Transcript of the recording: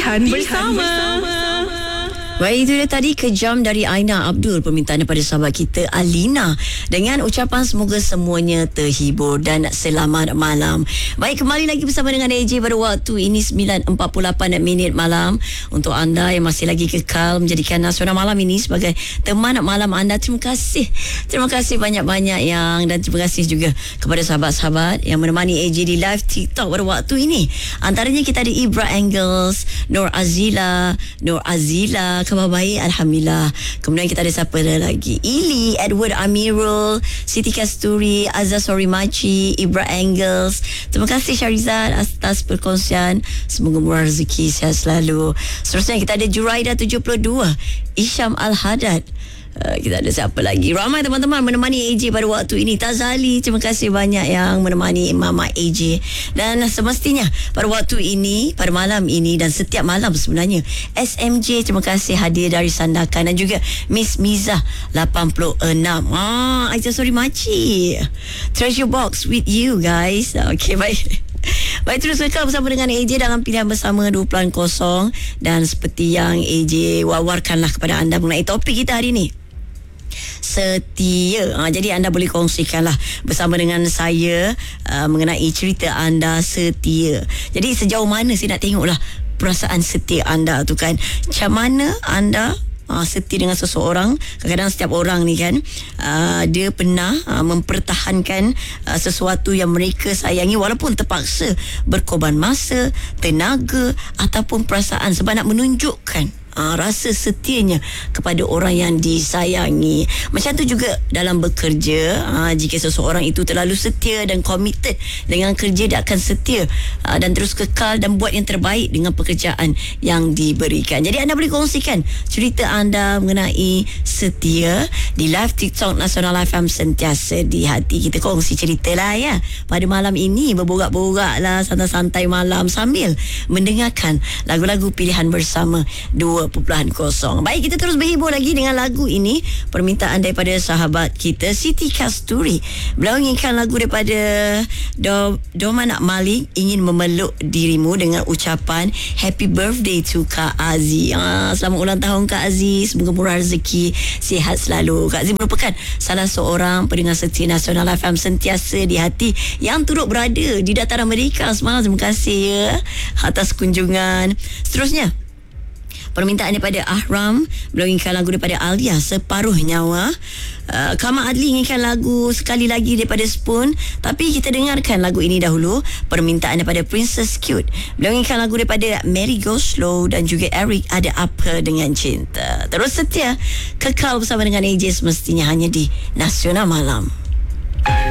Pilihan bersama. Baik, itu dia tadi Kejam dari Aina Abdul, permintaan daripada sahabat kita Alina, dengan ucapan semoga semuanya terhibur dan selamat malam. Baik, kembali lagi bersama dengan AJ pada waktu ini 9.48 malam. Untuk anda yang masih lagi kekal menjadikan Nasional Malam ini sebagai teman malam anda, terima kasih. Terima kasih banyak-banyak dan terima kasih juga kepada sahabat-sahabat yang menemani AJ di live TikTok pada waktu ini. Antaranya kita ada Ibra Angles, Nur Azila, khabar baik, Alhamdulillah. Kemudian kita ada siapa lagi? Ili, Edward Amirul, Siti Kasturi, Azza Sorimachi, Ibra Angles. Terima kasih Syarizat atas perkongsian. Semoga murah rezeki, sihat selalu. Seterusnya kita ada Juraida 72, Isham Al-Hadad. Kita ada siapa lagi? Ramai teman-teman menemani AJ pada waktu ini. Tazali, terima kasih banyak yang menemani Mama AJ. Dan semestinya pada waktu ini, pada malam ini dan setiap malam sebenarnya, SMJ, terima kasih hadiah dari Sandakan, dan juga Miss Miza 86. Aizah sorry Maci, Treasure Box with you guys. Okay, baik. Baik, terus kekal bersama dengan AJ dalam Pilihan Bersama 2.0. Dan seperti yang AJ wawarkanlah kepada anda mengenai topik kita hari ini, setia. Jadi anda boleh kongsikanlah bersama dengan saya mengenai cerita anda setia. Jadi sejauh mana saya nak tengoklah perasaan setia anda tu kan. Macam mana anda setia dengan seseorang. Kadang-kadang setiap orang ni kan, dia pernah mempertahankan sesuatu yang mereka sayangi walaupun terpaksa berkorban masa, tenaga ataupun perasaan sebab nak menunjukkan rasa setianya kepada orang yang disayangi. Macam tu juga dalam bekerja. Jika seseorang itu terlalu setia dan committed dengan kerja, dia akan setia dan terus kekal dan buat yang terbaik dengan pekerjaan yang diberikan. Jadi anda boleh kongsikan cerita anda mengenai setia di live TikTok Nasional FM sentiasa di hati. Kita kongsi cerita lah ya pada malam ini, berborak-borak lah santai-santai malam sambil mendengarkan lagu-lagu Pilihan Bersama 2.0. Baik, kita terus berhibur lagi dengan lagu ini, permintaan daripada sahabat kita Siti Kasturi. Beliau inginkan lagu daripada Domanak Malik, ingin memeluk dirimu, dengan ucapan happy birthday to Kak Aziz. Selamat ulang tahun Kak Aziz, semoga murah rezeki, sihat selalu. Kak Aziz merupakan salah seorang pendengar setia Nasional FM sentiasa di hati yang turut berada di dataran Amerika semalam. Terima kasih ya atas kunjungan. Seterusnya, permintaan daripada Ahram, beliau inginkan lagu daripada Alia, Separuh Nyawa. Kamal Adli inginkan lagu Sekali Lagi daripada Spoon. Tapi kita dengarkan lagu ini dahulu, permintaan daripada Princess Cute. Beliau inginkan lagu daripada Mary Go Slow dan juga Eric, Ada Apa Dengan Cinta. Terus setia, kekal bersama dengan AJ semestinya hanya di Nasional Malam.